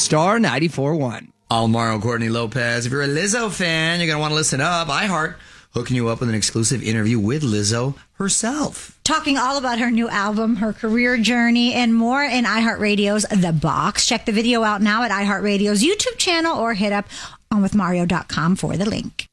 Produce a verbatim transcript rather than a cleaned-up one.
Star ninety-four point one. Almaro Courtney Lopez. If you're a Lizzo fan, you're going to want to listen up. iHeart hooking you up with an exclusive interview with Lizzo herself. Talking all about her new album, her career journey, and more in iHeartRadio's The Box. Check the video out now at iHeartRadio's YouTube channel or hit up on with mario dot com for the link.